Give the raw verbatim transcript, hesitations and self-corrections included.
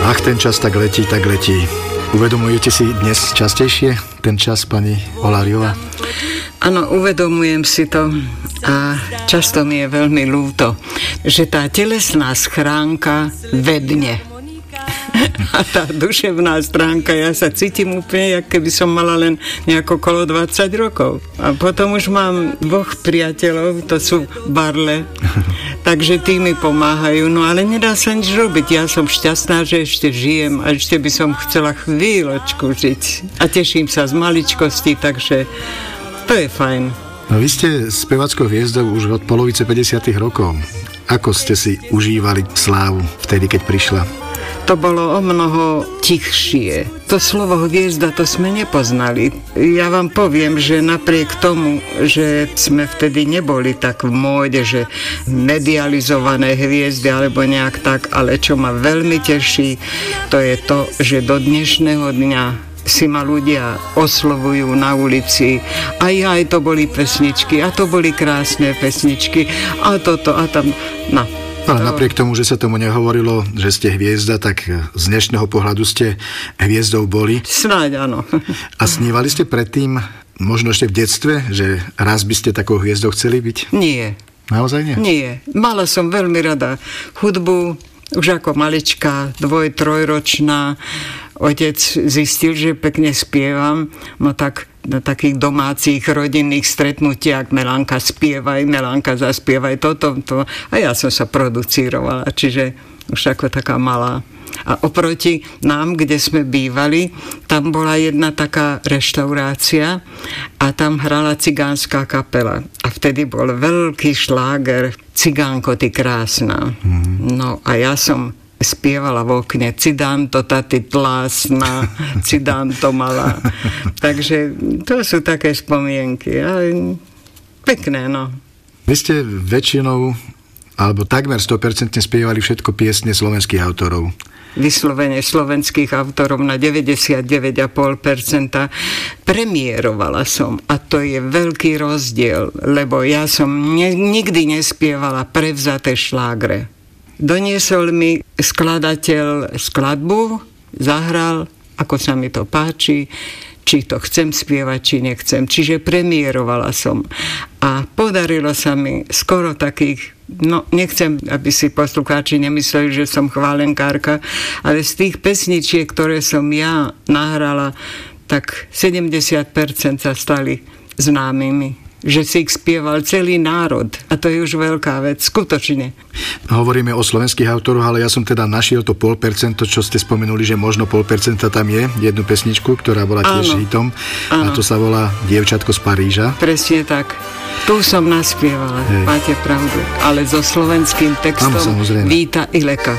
Ach, ten čas tak letí, tak letí. Uvedomujete si dnes častejšie ten čas, pani Oláriová? Áno, uvedomujem si to a často mi je veľmi ľúto, že tá telesná schránka vedne. A tá duševná stránka, ja sa cítim úplne, jak keby som mala len nejako okolo dvadsať rokov. A potom už mám dvoch priateľov, to sú barle, takže tí mi pomáhajú, no ale nedá sa nič robiť. Ja som šťastná, že ešte žijem a ešte by som chcela chvíľočku žiť. A teším sa z maličkosti, takže to je fajn. No vy ste spevackou hviezdou už od polovice päťdesiatych rokov. Ako ste si užívali slávu vtedy, keď prišla? To bolo o mnoho tichšie. To slovo hviezda, to sme nepoznali. Ja vám poviem, že napriek tomu, že sme vtedy neboli tak v móde, že medializované hviezdy alebo nejak tak, ale čo ma veľmi teší, to je to, že do dnešného dňa si ma ľudia oslovujú na ulici. Aj aj to boli pesničky, a to boli krásne pesničky, a toto, a tam, no. Ale napriek tomu, že sa tomu nehovorilo, že ste hviezda, tak z dnešného pohľadu ste hviezdou boli. Snáď áno. A snívali ste predtým, možno ešte v detstve, že raz by ste takou hviezdou chceli byť? Nie. Naozaj nie? Nie. Mala som veľmi rada hudbu, už ako malička, dvoj, trojročná. Otec zistil, že pekne spievam, no tak na takých domácich rodinných stretnutiach Melanka spievaj, Melanka zaspievaj toto, to. A ja som sa producírovala, čiže už ako taká malá. A oproti nám, kde sme bývali, tam bola jedna taká reštaurácia a tam hrala cigánska kapela. A vtedy bol veľký šláger Cigánko, ty krásna. Mm. No a ja som spievala v okne Cidanto, taty tlásna, Cidanto malá. Takže to sú také spomienky. Ale pekné, no. Vy ste väčšinou, alebo takmer sto percent spievali všetko piesne slovenských autorov. Vyslovene slovenských autorov na deväťdesiatdeväť celá päť percent premiérovala som. A to je veľký rozdiel, lebo ja som ne, nikdy nespievala prevzaté šlágre. Doniesol mi skladateľ skladbu, zahral, ako sa mi to páči, či to chcem spievať, či nechcem. Čiže premiérovala som. A podarilo sa mi skoro takých, no nechcem, aby si poslucháči nemysleli, že som chválenkárka, ale z tých pesničiek, ktoré som ja nahrala, tak sedemdesiat percent sa stali známymi. Že si ich spieval celý národ. A to je už veľká vec, skutočne. Hovoríme o slovenských autoroch, ale ja som teda našiel to pol percento, čo ste spomenuli, že možno pol percenta tam je, jednu pesničku, ktorá bola tiež áno, hitom. Áno. A to sa volá Dievčatko z Paríža. Presne tak. Tu som naspievala, Hej. máte pravdu. Ale so slovenským textom áno, Víta Ileka.